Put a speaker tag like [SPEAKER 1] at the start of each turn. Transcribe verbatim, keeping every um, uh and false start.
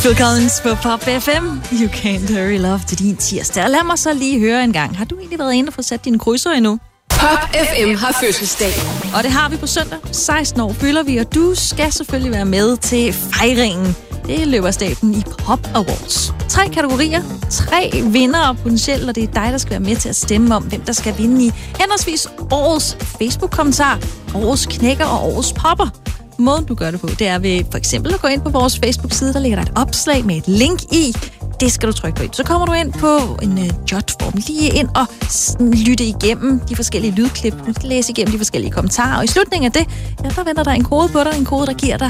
[SPEAKER 1] Phil Collins på Pop F M. You can't hurry love til din tirsdag. Og lad mig så lige høre en gang. Har du egentlig været inde og få sat dine krydser endnu?
[SPEAKER 2] Pop F M har fødselsdag.
[SPEAKER 1] Og det har vi på søndag. seksten år fylder vi, og du skal selvfølgelig være med til fejringen. Det løber staben i Pop Awards. Tre kategorier, tre vindere potentielt, og det er dig, der skal være med til at stemme om, hvem der skal vinde i henholdsvis årets Facebook-kommentar, årets knækker og årets popper. Måden, du gør det på, det er ved for eksempel at gå ind på vores Facebook-side, der ligger der et opslag med et link i. Det skal du trykke på ind. Så kommer du ind på en uh, jot-form, lige ind og lytte igennem de forskellige lydklip. Du skal læse igennem de forskellige kommentarer, og i slutningen af det, ja, der venter der en kode på dig, en kode, der giver dig